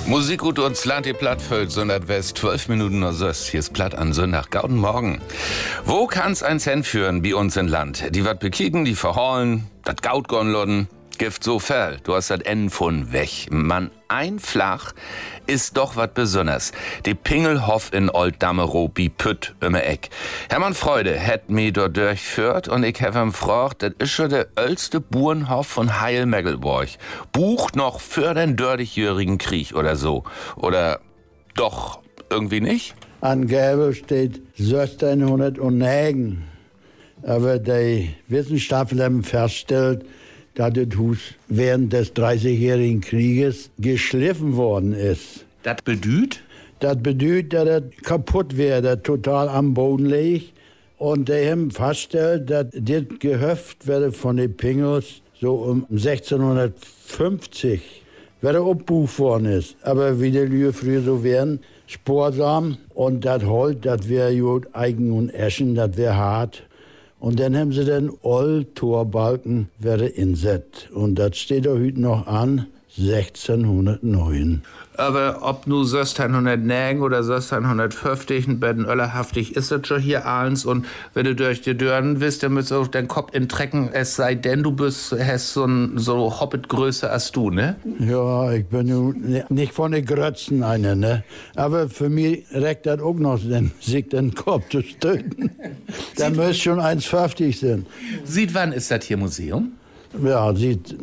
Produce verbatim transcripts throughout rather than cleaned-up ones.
Musik gut uns Land, die Plattfeld, Sonnert West, zwölf Minuten nach Söst. Hier ist Platt an Sonntag. Gauden Morgen. Wo kann's eins hinführen, bei uns in Land? Die wat bekicken, die verhaulen, dat Gaut gonlodden, Gift so fell. Du hast dat Enden von weg. Man, ein Flach ist doch wat besonders. Die Pingelhof in Old-Damerow bi Pütt im Eck. Hermann Freude hätt mi dort durchführt und ich hab ihm gefragt, das ist schon der älteste Burenhof von Heil-Meggelborg. Bucht noch für den dördigjährigen Krieg oder so. Oder doch irgendwie nicht? An Gäbel steht sechzehnhundertneun. Aber die Wissenschaftler haben festgestellt, dass das Haus während des dreißigjährigen Krieges geschliffen worden ist. Das bedeutet? Das bedeutet, dass es kaputt wäre, total am Boden liegt. Und die haben festgestellt, dass das Gehöft werde von den Pingels so um sechzehnhundertfünfzig werde abgebucht worden ist. Aber wie die Lühe früher so wären, sparsam. Und das Holz, das wäre gut Eichen und Eschen, das wäre hart. Und dann haben sie den Old-Torbalken wieder inset. Und das steht da heute noch an, sechzehnhundertneun. Aber ob nu sechzehnhundertneun oder sechzehnhundertfünfzig, ein bisschen öllerhaftig ist das schon hier eins. Und wenn du durch die Dörren bist, dann müsst du auch deinen Kopf entrecken, es sei denn, du bist, hast so ein so Hobbit-Größe als du, ne? Ja, ich bin nun nicht von den Grötzen einer, ne? Aber für mich reicht das auch noch, den, sich den Kopf zu stöten. Da müsste schon eins fünfzig sein. Sieht wann ist das hier Museum? Ja, sieht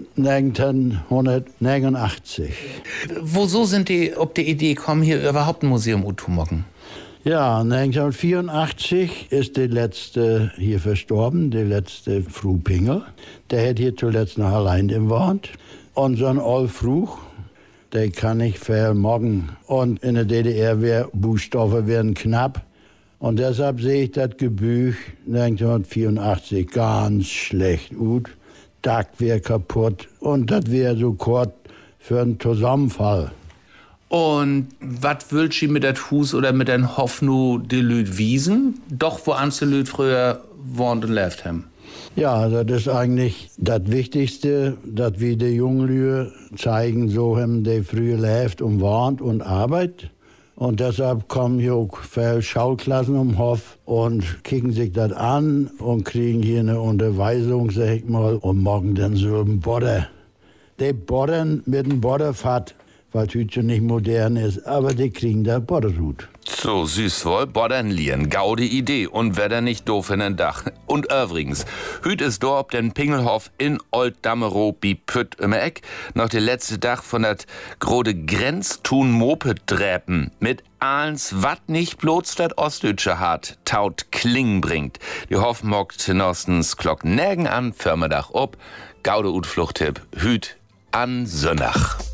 neunzehnhundertneunundachtzig. Wieso sind die ob die Idee gekommen, hier überhaupt ein Museum zu machen? Ja, neunzehnhundertvierundachtzig ist der letzte hier verstorben, der letzte Frau Pingel. Der hat hier zuletzt noch allein gewohnt. Und so ein Old Fruch, der kann nicht vermogen. Und in der D D R wär, Buchstaben werden knapp. Und deshalb sehe ich das Gebüch neunzehnhundertvierundachtzig ganz schlecht gut. Dach wäre kaputt und das wäre so kurz für einen Zusammenfall. Und was will sie mit dat Hus oder mit den Hoffnung die Lüd wiesen? Doch wo anste Lüd früher wohnt und lebt haben. Ja, das ist eigentlich das Wichtigste, dass wir die jungen Lüde zeigen, so haben die früher lebt und wohnt und arbeitet. Und deshalb kommen hier auch viele Schauklassen um Hof und kicken sich das an und kriegen hier eine Unterweisung, sag ich mal, und morgen dann so ein Bodder. Die boddern mit dem Bodderfahrt, was heute schon nicht modern ist, aber die kriegen da Bodderhut. So süß wohl, boddern lieren, gaude Idee und wer da nicht doof in den Dach. Und übrigens, hüt ist do ob den Pingelhof in Old-Damerow bi Pütt im Eck noch der letzte Dach von dat grode Grenztun Moped dräpen mit alles, wat nicht bloß dat Ostdeutsche hat, taut Kling bringt. Die Hof mockt nostens Glock nägen an, Firmedach ob, gaude Utfluchttipp, hüt an Sönnach.